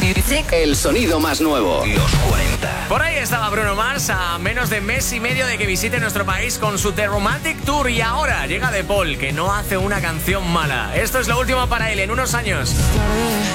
El sonido más nuevo. Los 40. Por ahí estaba Bruno Mars a menos de mes y medio de que visite nuestro país con su The Romantic Tour. Y ahora llega De Paul, que no hace una canción mala. Esto es lo último para él en unos años.